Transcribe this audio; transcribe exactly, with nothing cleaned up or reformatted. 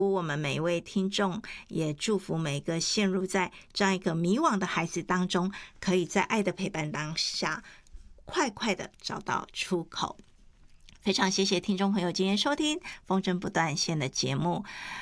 我们每一位听众，也祝福每个陷入在这样一个迷惘的孩子当中，可以在爱的陪伴当下快快的找到出口。非常谢谢听众朋友今天收听风筝不断线的节目。